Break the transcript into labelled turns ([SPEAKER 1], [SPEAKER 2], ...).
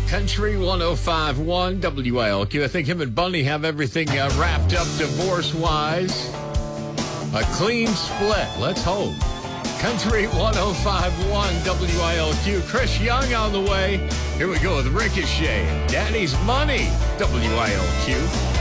[SPEAKER 1] Country 105.1 WILQ. I think him and Bunny have everything wrapped up divorce-wise. A clean split. Let's hope. Country 105.1 WILQ. Chris Young on the way. Here we go with Ricochet. Daddy's Money. WILQ.